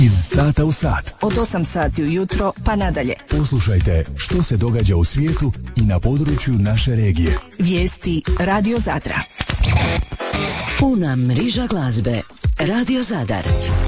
Iz sata u sat. Od 8 sati ujutro pa nadalje. Poslušajte što se događa u svijetu i na području naše regije. Vijesti Radio Zadra. Puna mriža glazbe. Radio Zadar.